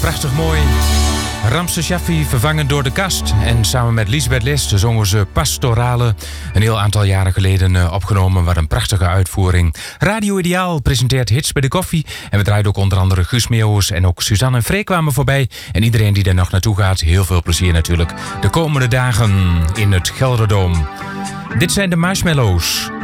prachtig mooi. Ramses Shaffi vervangen door De Kast. En samen met Liesbeth List zongen ze Pastorale. Een heel aantal jaren geleden opgenomen. Wat een prachtige uitvoering. Radio Ideaal presenteert Hits bij de koffie. En we draaiden ook onder andere Guus Meeuwis en ook Suzanne en Freek kwamen voorbij. En iedereen die er nog naartoe gaat, heel veel plezier natuurlijk. De komende dagen in het Gelderdoom. Dit zijn de Marshmallows.